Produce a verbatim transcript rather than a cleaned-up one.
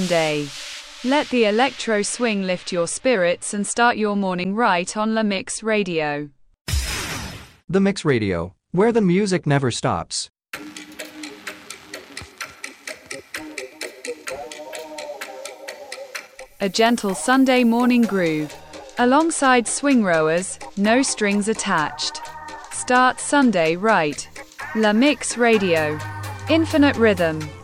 Day. Let the electro swing lift your spirits and start your morning right on La Mix Radio. The Mix Radio, where the music never stops. A gentle Sunday morning groove. Alongside swing rowers, no strings attached. Start Sunday right. La Mix Radio. Infinite rhythm.